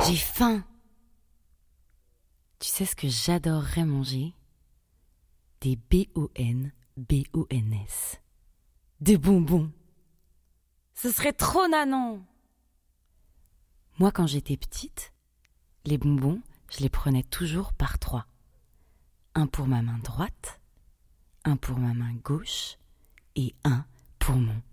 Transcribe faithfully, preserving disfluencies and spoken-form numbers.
J'ai faim. Tu sais ce que j'adorerais manger? Des B O N B O N S. Des bonbons. Ce serait trop nanan. Moi, quand j'étais petite, les bonbons, je les prenais toujours par trois. Un pour ma main droite, un pour ma main gauche et un pour mon